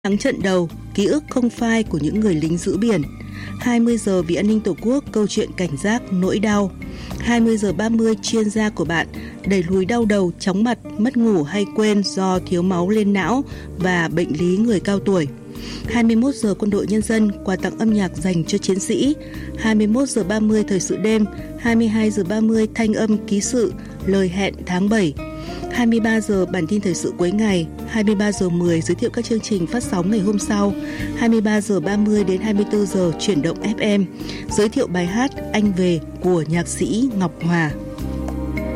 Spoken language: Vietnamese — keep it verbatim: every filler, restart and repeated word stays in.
Thắng trận đầu, ký ức không phai của những người lính giữ biển. hai mươi giờ vì an ninh Tổ quốc, câu chuyện cảnh giác, nỗi đau. hai mươi giờ ba mươi, chuyên gia của bạn, đẩy lùi đau đầu, chóng mặt, mất ngủ hay quên do thiếu máu lên não và bệnh lý người cao tuổi. hai mươi mốt giờ Quân đội Nhân dân, quà tặng âm nhạc dành cho chiến sĩ. hai mươi mốt giờ ba mươi Thời sự đêm. hai mươi hai giờ ba mươi Thanh âm ký sự, lời hẹn tháng bảy. hai mươi ba giờ bản tin thời sự cuối ngày. hai mươi ba giờ mười giới thiệu các chương trình phát sóng ngày hôm sau. hai mươi ba giờ ba mươi đến hai mươi tư giờ chuyển động ép em, giới thiệu bài hát Anh Về của nhạc sĩ Ngọc Hòa.